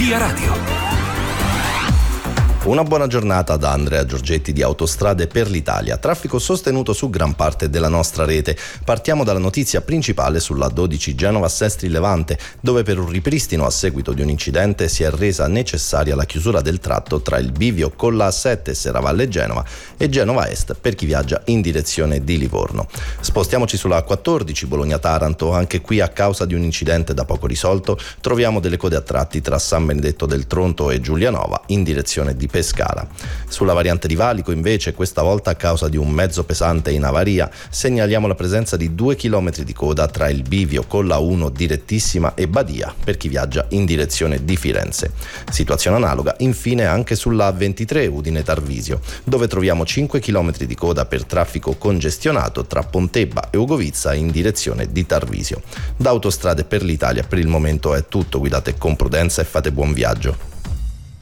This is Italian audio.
Via Radio. Una buona giornata da Andrea Giorgetti di Autostrade per l'Italia. Traffico sostenuto su gran parte della nostra rete. Partiamo dalla notizia principale sulla 12 Genova-Sestri Levante, dove per un ripristino a seguito di un incidente si è resa necessaria la chiusura del tratto tra il bivio con la A7 Serravalle Genova e Genova Est per chi viaggia in direzione di Livorno. Spostiamoci sulla A14 Bologna-Taranto. Anche qui, a causa di un incidente da poco risolto, troviamo delle code a tratti tra San Benedetto del Tronto e Giulianova in direzione di Pescara. Sulla variante di Valico, invece, questa volta a causa di un mezzo pesante in avaria, segnaliamo la presenza di 2 chilometri di coda tra il bivio con la 1 direttissima e Badia per chi viaggia in direzione di Firenze. Situazione analoga infine anche sulla A23 Udine-Tarvisio, dove troviamo 5 chilometri di coda per traffico congestionato tra Pontebba e Ugovizza in direzione di Tarvisio. Da Autostrade per l'Italia per il momento è tutto. Guidate con prudenza e fate buon viaggio.